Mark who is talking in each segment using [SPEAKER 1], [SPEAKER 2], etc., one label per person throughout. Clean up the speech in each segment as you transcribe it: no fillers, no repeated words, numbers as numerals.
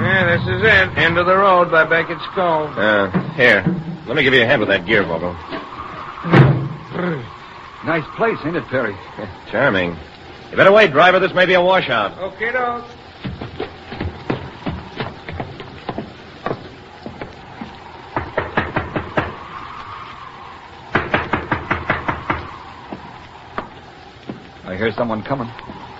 [SPEAKER 1] Yeah, this is it. End of the road by Beckett's Cove.
[SPEAKER 2] Here. Let me give you a hand with that gear, Vogel.
[SPEAKER 3] Nice place, ain't it, Perry?
[SPEAKER 2] Charming. You better wait, driver. This may be a washout.
[SPEAKER 1] Okay, dog.
[SPEAKER 3] I hear someone coming.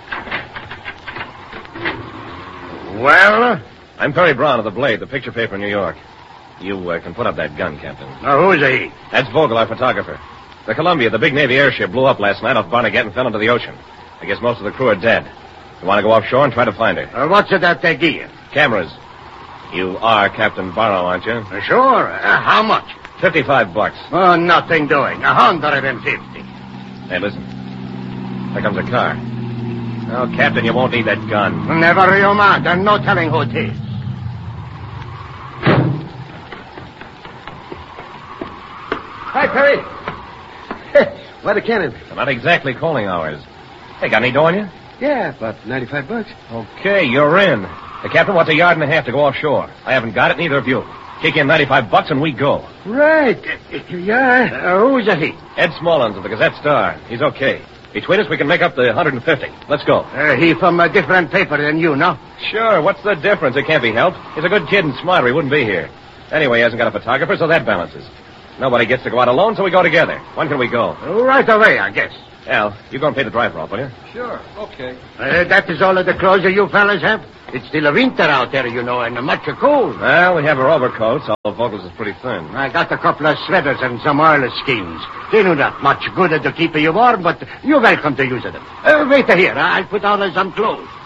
[SPEAKER 1] Well?
[SPEAKER 2] I'm Perry Brown of the Blade, the picture paper in New York. You can put up that gun, Captain.
[SPEAKER 1] Now, who's he?
[SPEAKER 2] That's Vogel, our photographer. The Columbia, the big Navy airship, blew up last night off Barnegat and fell into the ocean. I guess most of the crew are dead. You want to go offshore and try to find her?
[SPEAKER 1] What's it that they give?
[SPEAKER 2] Cameras. You are Captain Barrow, aren't you?
[SPEAKER 1] Sure. How much?
[SPEAKER 2] $55.
[SPEAKER 1] Oh, nothing doing. 150.
[SPEAKER 2] Hey, listen. There comes a car. Oh, Captain, you won't need that gun.
[SPEAKER 1] Never you mind. There's no telling who it is.
[SPEAKER 4] Hi, Perry. Why the cannon?
[SPEAKER 2] They're not exactly calling hours. Hey, got any dough on you?
[SPEAKER 4] Yeah, about $95.
[SPEAKER 2] Okay, you're in. Hey, Captain, what's a yard and a half to go offshore? I haven't got it, neither of you. Kick in $95 and we go.
[SPEAKER 4] Right. Yeah.
[SPEAKER 1] Who's he?
[SPEAKER 2] Ed Smallens of the Gazette-Star. He's okay. Between us, we can make up the 150. Let's go.
[SPEAKER 1] He from a different paper than you, no?
[SPEAKER 2] Sure, what's the difference? It can't be helped. He's a good kid and smart, or he wouldn't be here. Anyway, he hasn't got a photographer, so that balances. Nobody gets to go out alone, so we go together. When can we go?
[SPEAKER 1] Right away, I guess.
[SPEAKER 2] Al, you go and pay the driver off, will you?
[SPEAKER 3] Sure, okay.
[SPEAKER 1] That is all of the clothes you fellas have? It's still a winter out there, you know, and much cold.
[SPEAKER 2] Well, we have our overcoats. All Vogel's is pretty thin.
[SPEAKER 1] I got a couple of sweaters and some oilskins. They do not much good to keep you warm, but you're welcome to use them. Wait here. I'll put on some clothes.